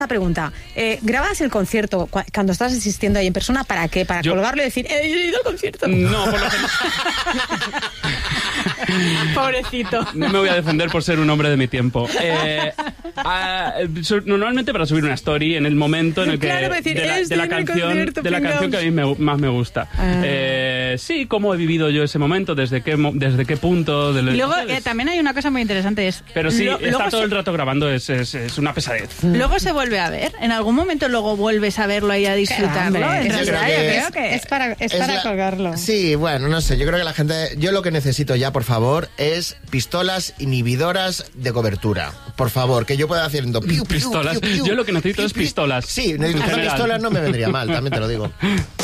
Una pregunta, ¿grabas el concierto cuando estás asistiendo ahí en persona? ¿Para qué? ¿Para colgarlo y decir, he ido al concierto? No, por lo que... Pobrecito. No me voy a defender por ser un hombre de mi tiempo. Normalmente para subir una story en el momento en el que... Claro, decir, de la canción que a mí más me gusta. Sí, cómo he vivido yo ese momento, desde qué punto... Y luego también hay una cosa muy interesante. Pero sí, está todo el rato grabando, es una pesadez. Luego se vuelve a ver. En algún momento luego vuelves a verlo y a disfrutarlo. En realidad, yo creo que es para colgarlo. Sí, bueno, no sé. Yo creo que la gente... Yo lo que necesito ya, por favor, es pistolas inhibidoras de cobertura. Por favor, que yo pueda haciendo... Pistolas. Yo lo que necesito es pistolas. Sí, pistolas no me vendría mal, también te lo digo.